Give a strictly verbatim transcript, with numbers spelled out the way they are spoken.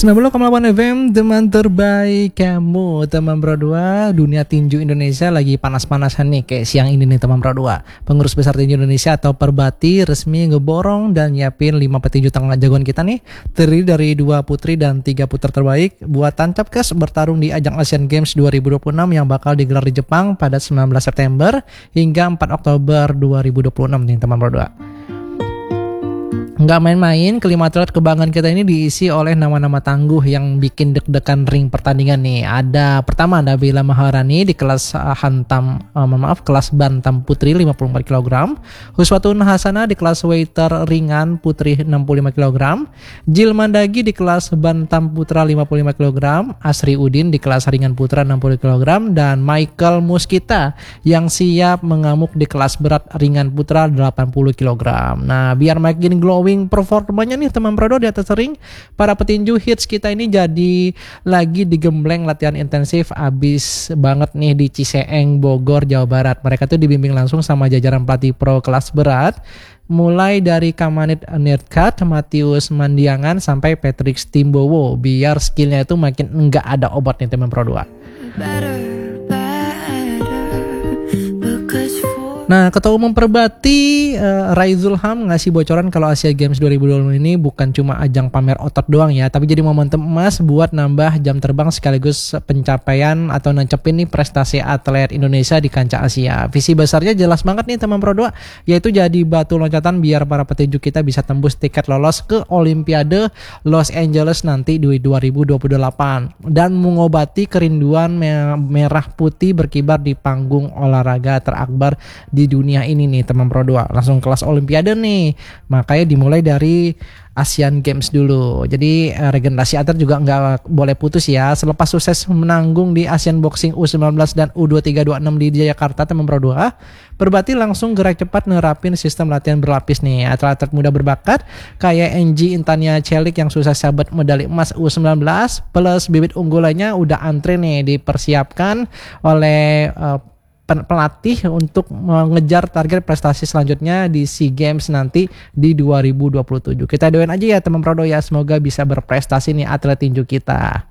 sembilan puluh koma delapan F M, teman terbaik kamu, teman Pro dua. Dunia tinju Indonesia lagi panas-panasan nih kayak siang ini nih teman Pro dua. Pengurus besar tinju Indonesia atau Perbati resmi ngeborong dan nyiapin lima petinju tengah jagoan kita nih, terdiri dari dua putri dan tiga putra terbaik buat tancap gas bertarung di ajang Asian Games dua ribu dua puluh enam yang bakal digelar di Jepang pada sembilan belas September hingga empat Oktober dua ribu dua puluh enam nih teman Pro dua. Nggak main-main, kelima atlet kebanggaan kita ini diisi oleh nama-nama tangguh yang bikin deg-degan ring pertandingan nih. Ada pertama Nabila Maharani di kelas uh, hantam, uh, maaf kelas bantam putri lima puluh empat kilogram, Huswatun Hasana di kelas welter ringan putri enam puluh lima kilogram, Jil Mandagi di kelas bantam putra lima puluh lima kilogram, Asri Udin di kelas ringan putra enam puluh kilogram, dan Michael Muskita yang siap mengamuk di kelas berat ringan putra delapan puluh kilogram. Nah, biar makin glowing performanya nih teman Pro dua di atas ring, para petinju hits kita ini jadi lagi digembleng latihan intensif abis banget nih di Ciseeng, Bogor, Jawa Barat. Mereka tuh dibimbing langsung sama jajaran pelatih pro kelas berat, mulai dari Kamanit Nerdcat, Matius Mandiangan sampai Patrick Stimbowo, biar skillnya itu makin enggak ada obat nih teman Pro dua. Nah, Ketua Umum Perbati uh, Rai Zulham ngasih bocoran kalau Asia Games dua ribu dua puluh ini bukan cuma ajang pamer otot doang ya, tapi jadi momentum emas buat nambah jam terbang sekaligus pencapaian atau nancepin nih prestasi atlet Indonesia di kancah Asia. Visi besarnya jelas banget nih teman Pro dua, yaitu jadi batu loncatan biar para petinju kita bisa tembus tiket lolos ke Olimpiade Los Angeles nanti di dua ribu dua puluh delapan dan mengobati kerinduan merah putih berkibar di panggung olahraga terakbar di di dunia ini nih teman Pro dua. Langsung kelas Olimpiade nih, makanya dimulai dari Asian Games dulu. Jadi eh, regenerasi atlet juga nggak boleh putus ya. Selepas sukses menanggung di Asian Boxing U sembilan belas dan U dua tiga dua enam di Jakarta teman Pro dua, Perbati langsung gerak cepat nerapin sistem latihan berlapis nih. Atlet-atlet muda berbakat kayak Angie Intania Celik yang sukses sabet medali emas U sembilan belas plus bibit unggul lainnya udah antre nih dipersiapkan oleh uh, pelatih untuk mengejar target prestasi selanjutnya di SEA Games nanti di dua ribu dua puluh tujuh. Kita doain aja ya teman Pro dua ya, semoga bisa berprestasi nih atlet tinju kita.